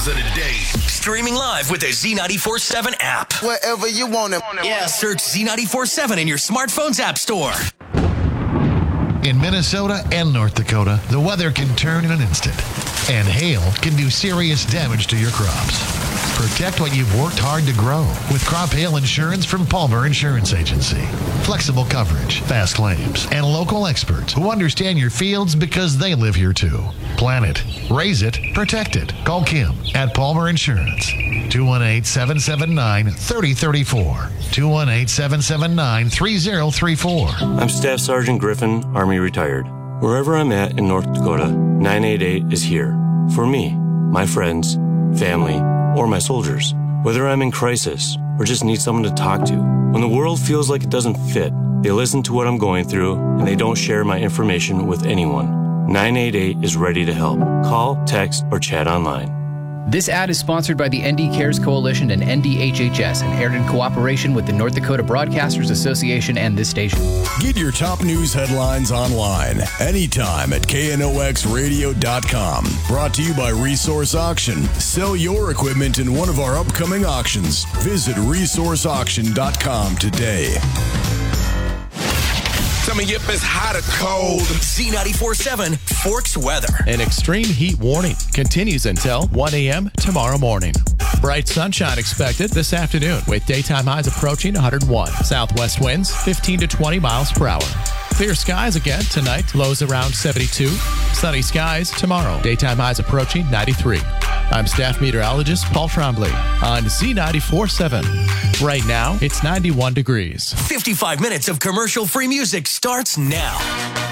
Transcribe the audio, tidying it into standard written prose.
times of the day. Streaming live with the Z94.7 app. Wherever you want it. Yeah, search Z94.7 in your smartphone's app store. In Minnesota and North Dakota, the weather can turn in an instant, and hail can do serious damage to your crops. Protect what you've worked hard to grow with crop hail insurance from Palmer Insurance Agency. Flexible coverage, fast claims, and local experts who understand your fields because they live here too. Plan it, raise it, protect it. Call Kim at Palmer Insurance. 218-779-3034. 218-779-3034. I'm Staff Sergeant Griffin, Army retired. Wherever I'm at in North Dakota, 988 is here. For me, my friends, family, or my soldiers. Whether I'm in crisis or just need someone to talk to. When the world feels like it doesn't fit, they listen to what I'm going through and they don't share my information with anyone. 988 is ready to help. Call, text, or chat online. This ad is sponsored by the ND Cares Coalition and NDHHS and aired in cooperation with the North Dakota Broadcasters Association and this station. Get your top news headlines online anytime at knoxradio.com. Brought to you by Resource Auction. Sell your equipment in one of our upcoming auctions. Visit resourceauction.com today. Tell me if it's hot or cold. Z94.7 Forks weather. An extreme heat warning continues until 1 a.m. tomorrow morning. Bright sunshine expected this afternoon with daytime highs approaching 101. Southwest winds 15 to 20 miles per hour. Clear skies again tonight, lows around 72. Sunny skies tomorrow, daytime highs approaching 93. I'm staff meteorologist Paul Trombley on Z94.7. Right now, it's 91 degrees. 55 minutes of commercial-free music starts now.